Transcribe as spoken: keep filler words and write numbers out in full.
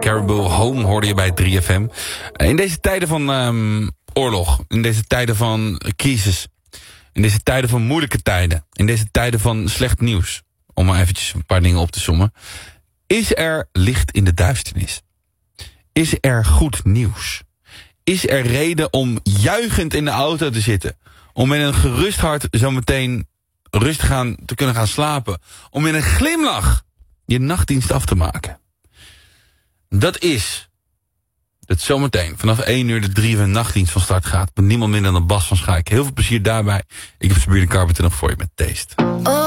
Caribou Home hoorde je bij drie F M. In deze tijden van um, oorlog, in deze tijden van crisis, in deze tijden van moeilijke tijden, in deze tijden van slecht nieuws, om maar eventjes een paar dingen op te sommen, is er licht in de duisternis? Is er goed nieuws? Is er reden om juichend in de auto te zitten? Om met een gerust hart zometeen rustig aan te kunnen gaan slapen? Om met een glimlach je nachtdienst af te maken? Dat is dat zometeen vanaf één uur de drie uur nachtdienst van start gaat. Met niemand minder dan Bas van Schaik. Heel veel plezier daarbij. Ik heb Sabrina Carpenter nog voor je met Taste.